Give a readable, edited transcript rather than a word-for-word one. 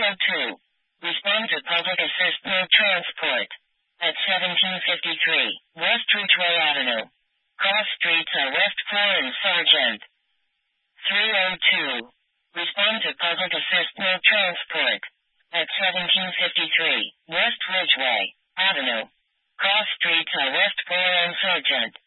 302. Respond to public assist no transport. At 1753 West Ridgeway Avenue. Cross streets are West 4 and Sargent. 302. Respond to public assist no transport. At 1753 West Ridgeway Avenue. Cross streets are West 4 and Sargent.